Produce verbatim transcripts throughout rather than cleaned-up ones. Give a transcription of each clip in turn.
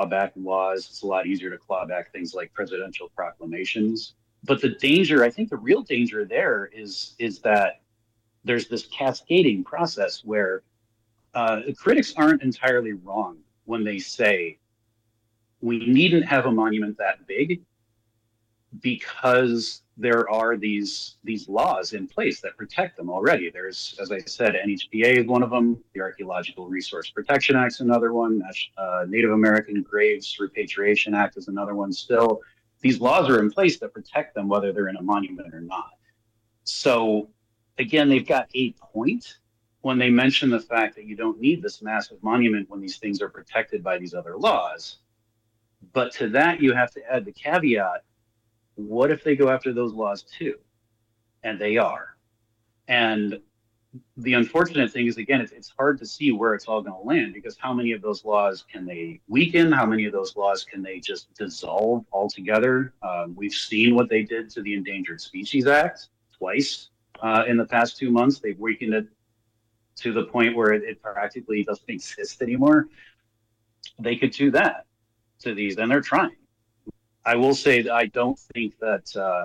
back laws. It's a lot easier to claw back things like presidential proclamations. But the danger, I think the real danger there is, is that there's this cascading process where uh, critics aren't entirely wrong when they say we needn't have a monument that big because there are these these laws in place that protect them already. There's, as I said, N H P A is one of them. The Archaeological Resource Protection Act is another one. Uh, Native American Graves Repatriation Act is another one. Still, these laws are in place that protect them whether they're in a monument or not. So again, they've got a point when they mention the fact that you don't need this massive monument when these things are protected by these other laws. But to that, you have to add the caveat, what if they go after those laws too? And they are. And the unfortunate thing is, again, it's, it's hard to see where it's all going to land, because how many of those laws can they weaken? How many of those laws can they just dissolve altogether? Um, we've seen what they did to the Endangered Species Act twice uh, in the past two months. They've weakened it to the point where it, it practically doesn't exist anymore. They could do that to these, and they're trying. I will say that I don't think that uh,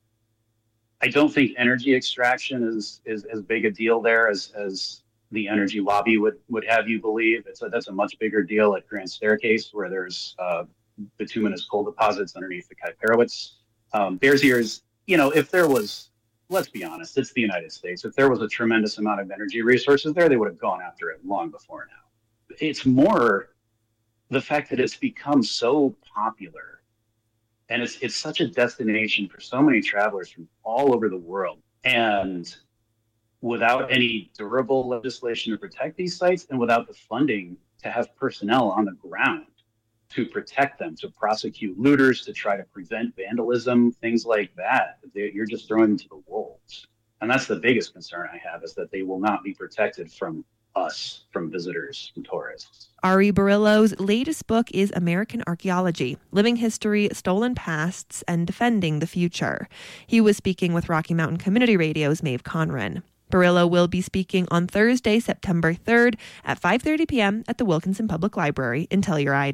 I don't think energy extraction is is as big a deal there as as the energy lobby would would have you believe. It's a, that's a much bigger deal at Grand Staircase, where there's uh, bituminous coal deposits underneath the Kuiperowitz. Um, Bears Ears, you know, if there was, let's be honest, it's the United States. If there was a tremendous amount of energy resources there, they would have gone after it long before now. It's more the fact that it's become so popular. And it's it's such a destination for so many travelers from all over the world. And without any durable legislation to protect these sites, and without the funding to have personnel on the ground to protect them, to prosecute looters, to try to prevent vandalism, things like that, you're just throwing them to the wolves. And that's the biggest concern I have, is that they will not be protected from us, from visitors and tourists. Ari Barillo's latest book is American Archaeology, Living History, Stolen Pasts, and Defending the Future. He was speaking with Rocky Mountain Community Radio's Maeve Conran. Barillo will be speaking on Thursday, September third at five thirty p.m. at the Wilkinson Public Library in Telluride.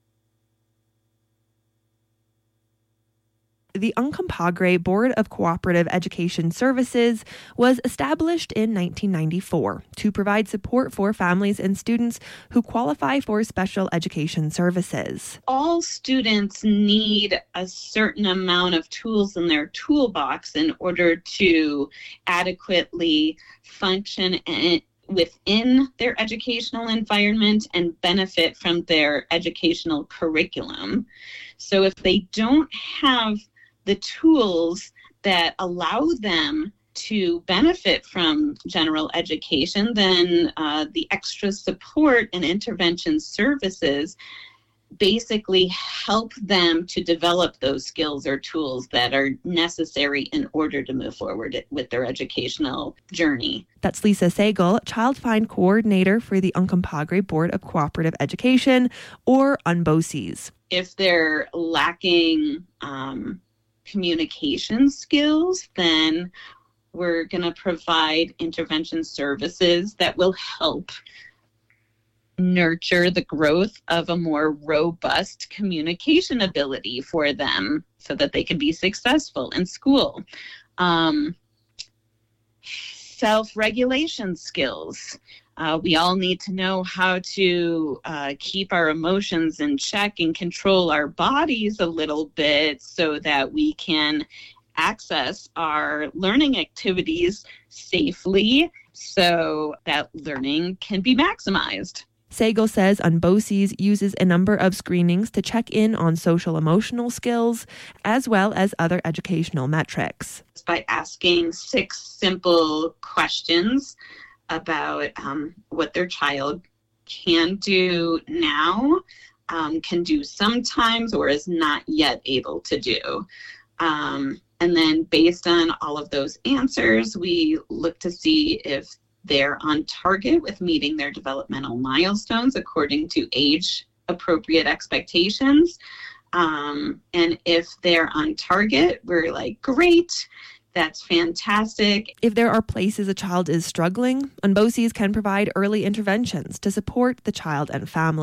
The Uncompahgre Board of Cooperative Education Services was established in nineteen ninety-four to provide support for families and students who qualify for special education services. All students need a certain amount of tools in their toolbox in order to adequately function in, within their educational environment and benefit from their educational curriculum. So if they don't have the tools that allow them to benefit from general education, then uh, the extra support and intervention services basically help them to develop those skills or tools that are necessary in order to move forward with their educational journey. That's Lisa Sagal, Child Find Coordinator for the Uncompahgre Board of Cooperative Education, or UNBOCES. If they're lacking um, communication skills, then we're going to provide intervention services that will help nurture the growth of a more robust communication ability for them so that they can be successful in school. Um, self-regulation skills. Uh, we all need to know how to uh, keep our emotions in check and control our bodies a little bit so that we can access our learning activities safely so that learning can be maximized. Sagal says UNBOCES uses a number of screenings to check in on social emotional skills as well as other educational metrics. By asking six simple questions about um, what their child can do now, um, can do sometimes, or is not yet able to do. Um, and then based on all of those answers, we look to see if they're on target with meeting their developmental milestones according to age-appropriate expectations. Um, and if they're on target, we're like, great. That's fantastic. If there are places a child is struggling, UNBOCES can provide early interventions to support the child and family.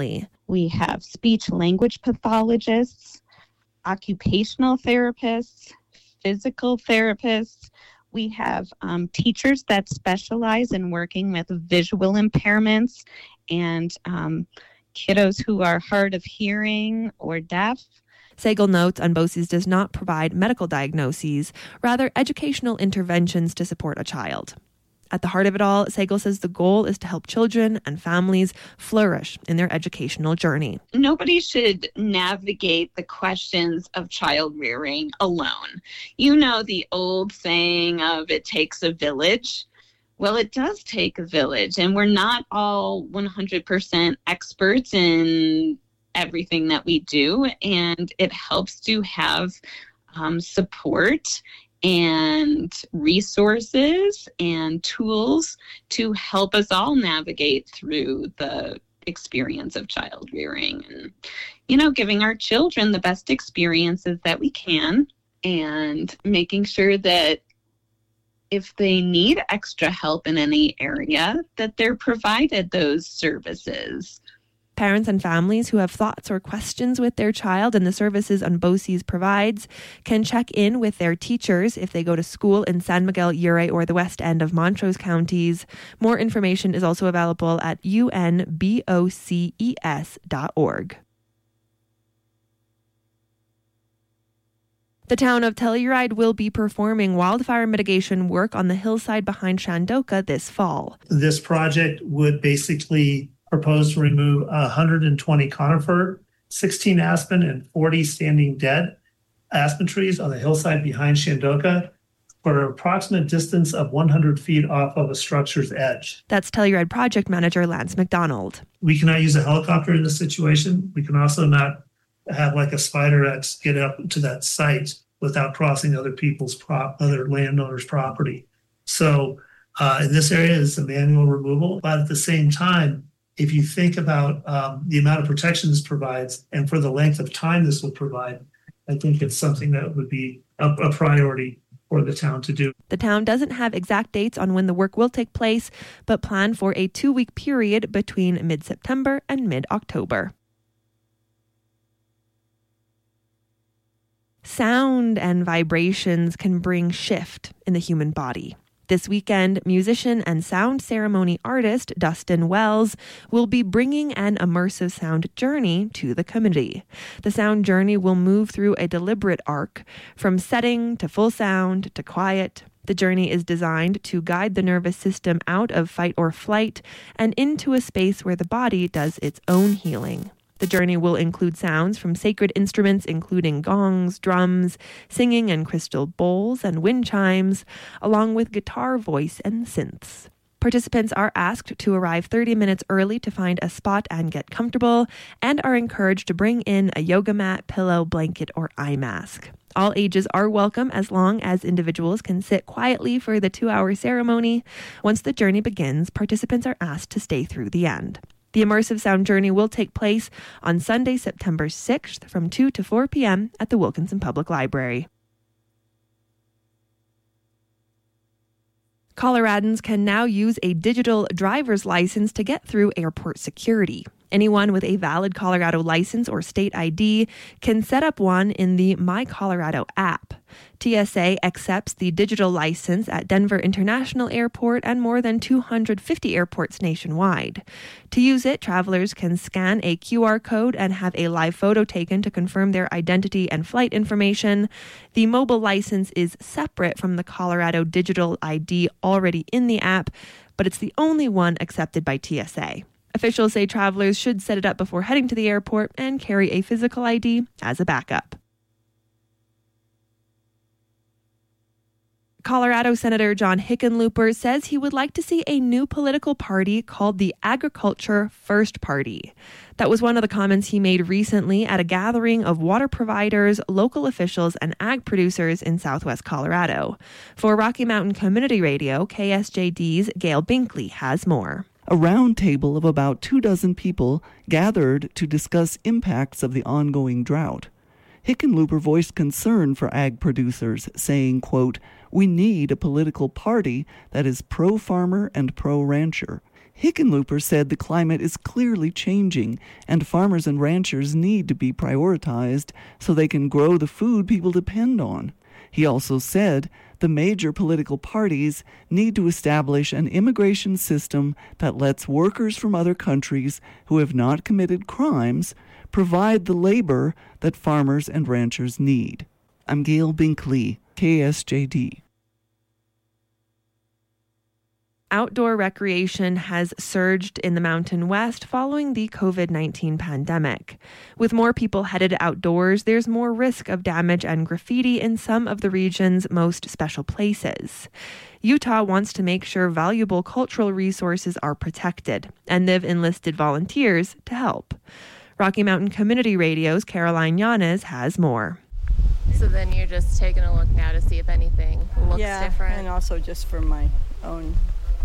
We have speech language pathologists, occupational therapists, physical therapists. We have um, teachers that specialize in working with visual impairments and um, kiddos who are hard of hearing or deaf. Sagal notes UNBOCES does not provide medical diagnoses, rather educational interventions to support a child. At the heart of it all, Sagal says the goal is to help children and families flourish in their educational journey. Nobody should navigate the questions of child rearing alone. You know the old saying of it takes a village. Well, it does take a village, and we're not all one hundred percent experts in everything that we do, and it helps to have um, support and resources and tools to help us all navigate through the experience of child rearing and, you know, giving our children the best experiences that we can and making sure that if they need extra help in any area, that they're provided those services. Parents and families who have thoughts or questions with their child and the services UNBOCES provides can check in with their teachers if they go to school in San Miguel, Ure, or the west end of Montrose counties. More information is also available at U N B O C E S dot org. The town of Telluride will be performing wildfire mitigation work on the hillside behind Shandoka this fall. This project would basically propose to remove one hundred twenty conifer, sixteen aspen, and forty standing dead aspen trees on the hillside behind Shandoka for an approximate distance of one hundred feet off of a structure's edge. That's Telluride project manager Lance McDonald. We cannot use a helicopter in this situation. We can also not have like a Spider X get up to that site without crossing other people's prop, other landowners' property. So uh, in this area is a manual removal, but at the same time, if you think about um, the amount of protection this provides and for the length of time this will provide, I think it's something that would be a, a priority for the town to do. The town doesn't have exact dates on when the work will take place, but plan for a two-week period between mid-September and mid-October. Sound and vibrations can bring shift in the human body. This weekend, musician and sound ceremony artist Dustin Wells will be bringing an immersive sound journey to the community. The sound journey will move through a deliberate arc, from setting to full sound to quiet. The journey is designed to guide the nervous system out of fight or flight and into a space where the body does its own healing. The journey will include sounds from sacred instruments including gongs, drums, singing and crystal bowls, and wind chimes, along with guitar, voice, and synths. Participants are asked to arrive thirty minutes early to find a spot and get comfortable, and are encouraged to bring in a yoga mat, pillow, blanket, or eye mask. All ages are welcome as long as individuals can sit quietly for the two-hour ceremony. Once the journey begins, participants are asked to stay through the end. The immersive sound journey will take place on Sunday, September sixth from two to four p.m. at the Wilkinson Public Library. Coloradans can now use a digital driver's license to get through airport security. Anyone with a valid Colorado license or state I D can set up one in the My Colorado app. T S A accepts the digital license at Denver International Airport and more than two hundred fifty airports nationwide. To use it, travelers can scan a Q R code and have a live photo taken to confirm their identity and flight information. The mobile license is separate from the Colorado digital I D already in the app, but it's the only one accepted by T S A. Officials say travelers should set it up before heading to the airport and carry a physical I D as a backup. Colorado Senator John Hickenlooper says he would like to see a new political party called the Agriculture First Party. That was one of the comments he made recently at a gathering of water providers, local officials, and ag producers in southwest Colorado. For Rocky Mountain Community Radio, K S J D's Gail Binkley has more. A round table of about two dozen people gathered to discuss impacts of the ongoing drought. Hickenlooper voiced concern for ag producers, saying, quote, "We need a political party that is pro-farmer and pro-rancher." Hickenlooper said the climate is clearly changing and farmers and ranchers need to be prioritized so they can grow the food people depend on. He also said the major political parties need to establish an immigration system that lets workers from other countries who have not committed crimes provide the labor that farmers and ranchers need. I'm Gail Binkley, K S J D. Outdoor recreation has surged in the Mountain West following the covid nineteen pandemic. With more people headed outdoors, there's more risk of damage and graffiti in some of the region's most special places. Utah wants to make sure valuable cultural resources are protected, and they've enlisted volunteers to help. Rocky Mountain Community Radio's Caroline Yanez has more. So then you're just taking a look now to see if anything looks yeah, different? And also just for my own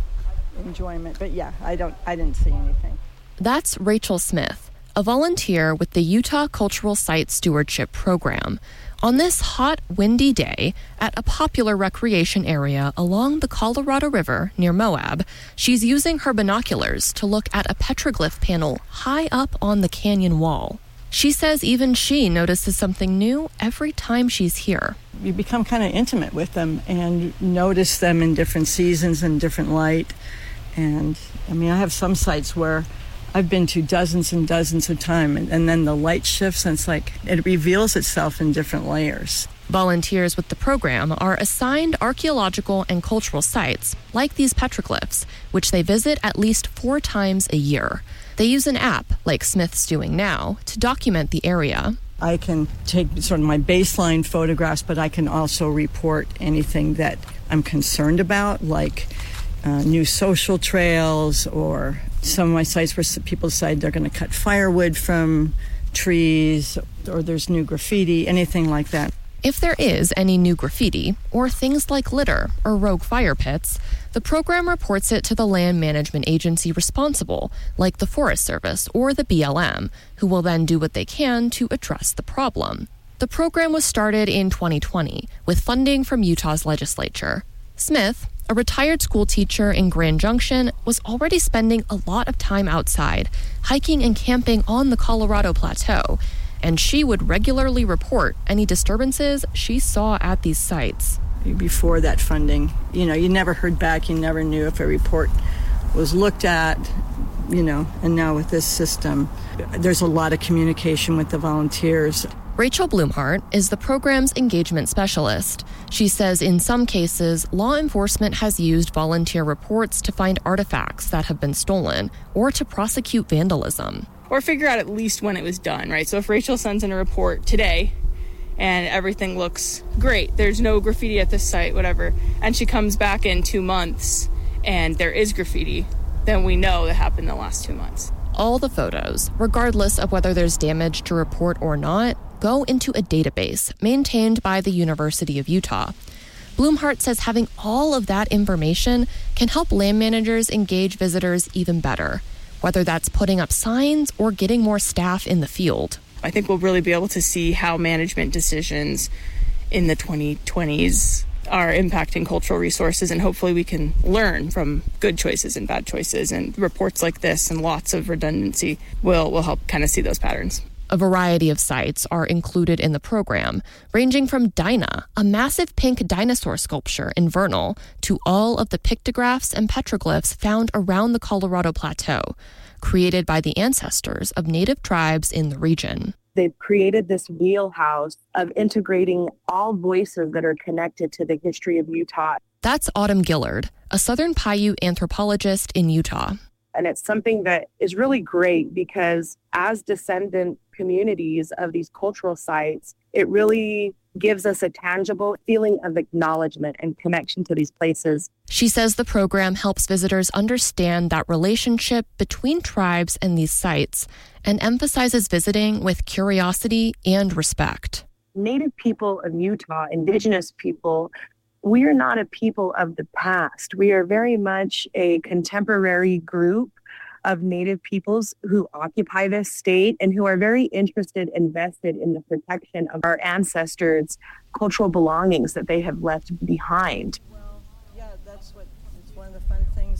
enjoyment. But yeah, I don't I didn't see anything. That's Rachel Smith, a volunteer with the Utah Cultural Site Stewardship Program. On this hot, windy day at a popular recreation area along the Colorado River near Moab, she's using her binoculars to look at a petroglyph panel high up on the canyon wall. She says even she notices something new every time she's here. You become kind of intimate with them and notice them in different seasons and different light. And I mean, I have some sites where I've been to dozens and dozens of times, and, and then the light shifts and it's like it reveals itself in different layers. Volunteers with the program are assigned archaeological and cultural sites, like these petroglyphs, which they visit at least four times a year. They use an app, like Smith's doing now, to document the area. I can take sort of my baseline photographs, but I can also report anything that I'm concerned about, like uh, new social trails, or some of my sites where people decide they're going to cut firewood from trees, or there's new graffiti, anything like that. If there is any new graffiti, or things like litter or rogue fire pits, the program reports it to the land management agency responsible, like the Forest Service or the B L M, who will then do what they can to address the problem. The program was started in twenty twenty with funding from Utah's legislature. Smith, a retired school teacher in Grand Junction, was already spending a lot of time outside, hiking and camping on the Colorado Plateau, and she would regularly report any disturbances she saw at these sites. Before that funding, you know, you never heard back, you never knew if a report was looked at, you know, and now with this system, there's a lot of communication with the volunteers. Rachel Blumhart is the program's engagement specialist. She says in some cases, law enforcement has used volunteer reports to find artifacts that have been stolen or to prosecute vandalism. Or figure out at least when it was done, right? So if Rachel sends in a report today and everything looks great, there's no graffiti at this site, whatever, and she comes back in two months and there is graffiti, then we know that happened in the last two months. All the photos, regardless of whether there's damage to report or not, go into a database maintained by the University of Utah. Blumhart says having all of that information can help land managers engage visitors even better, whether that's putting up signs or getting more staff in the field. I think we'll really be able to see how management decisions in the twenty twenties are impacting cultural resources, and hopefully we can learn from good choices and bad choices, and reports like this and lots of redundancy will, will help kind of see those patterns. A variety of sites are included in the program, ranging from Dinah, a massive pink dinosaur sculpture in Vernal, to all of the pictographs and petroglyphs found around the Colorado Plateau, created by the ancestors of native tribes in the region. They've created this wheelhouse of integrating all voices that are connected to the history of Utah. That's Autumn Gillard, a Southern Paiute anthropologist in Utah. And it's something that is really great because as descendant communities of these cultural sites, it really gives us a tangible feeling of acknowledgement and connection to these places. She says the program helps visitors understand that relationship between tribes and these sites and emphasizes visiting with curiosity and respect. Native people of Utah, indigenous people, we are not a people of the past. We are very much a contemporary group of Native peoples who occupy this state and who are very interested and vested in the protection of our ancestors' cultural belongings that they have left behind. Well, yeah, that's what, it's one of the fun things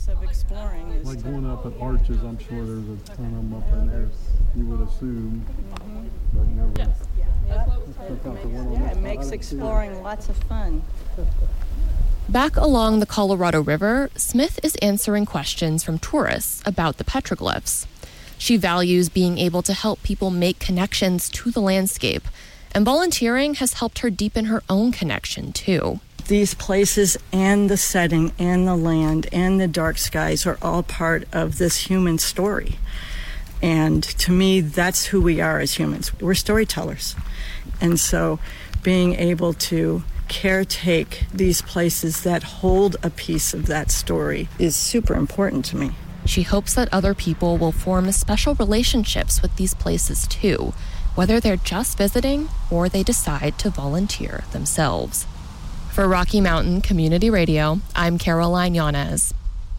purpose of exploring is like to... going up at Arches, I'm sure there's a ton of them up in there, you would assume, mm-hmm. but never. Yes. Yeah. Yeah. Yeah, it makes exploring lots of fun. Back along the Colorado River, Smith is answering questions from tourists about the petroglyphs. She values being able to help people make connections to the landscape, and volunteering has helped her deepen her own connection, too. These places and the setting and the land and the dark skies are all part of this human story. And to me, that's who we are as humans. We're storytellers. And so being able to caretake these places that hold a piece of that story is super important to me. She hopes that other people will form special relationships with these places too, whether they're just visiting or they decide to volunteer themselves. For Rocky Mountain Community Radio, I'm Caroline Yanez.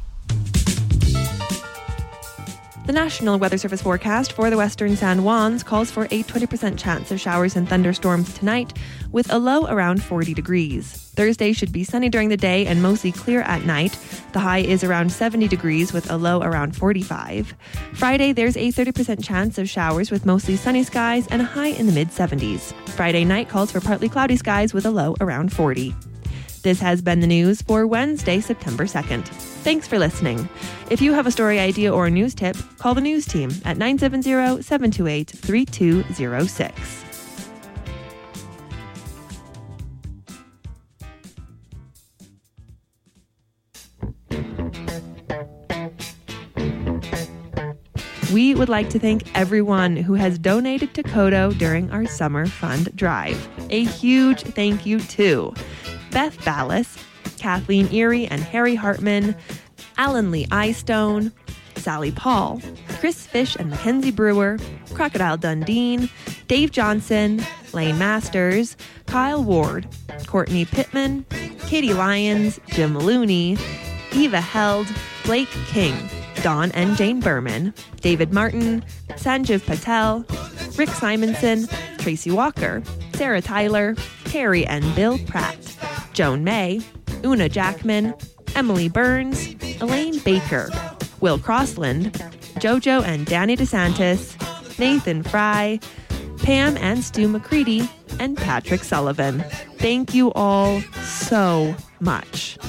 The National Weather Service forecast for the western San Juans calls for a twenty percent chance of showers and thunderstorms tonight, with a low around forty degrees. Thursday should be sunny during the day and mostly clear at night. The high is around seventy degrees with a low around forty-five. Friday, there's a thirty percent chance of showers with mostly sunny skies and a high in the mid seventies. Friday night calls for partly cloudy skies with a low around forty. This has been the news for Wednesday, September second. Thanks for listening. If you have a story idea or a news tip, call the news team at nine seven zero, seven two eight, three two zero six. We would like to thank everyone who has donated to Kodo during our Summer Fund Drive. A huge thank you to Beth Ballas, Kathleen Erie and Harry Hartman, Alan Lee Eyestone, Sally Paul, Chris Fish and Mackenzie Brewer, Crocodile Dundee, Dave Johnson, Lane Masters, Kyle Ward, Courtney Pittman, Katie Lyons, Jim Looney, Eva Held, Blake King, Dawn and Jane Berman, David Martin, Sanjiv Patel, Rick Simonson, Tracy Walker, Sarah Tyler, Terry and Bill Pratt, Joan May, Una Jackman, Emily Burns, Elaine Baker, Will Crossland, Jojo and Danny DeSantis, Nathan Fry, Pam and Stu McCready, and Patrick Sullivan. Thank you all so much.